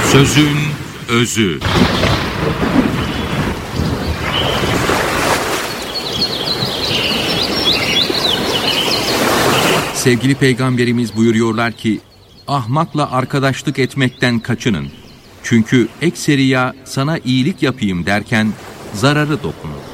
Sözün özü. Sevgili Peygamberimiz buyuruyorlar ki, ahmakla arkadaşlık etmekten kaçının. Çünkü ekseriya sana iyilik yapayım derken zararı dokunur.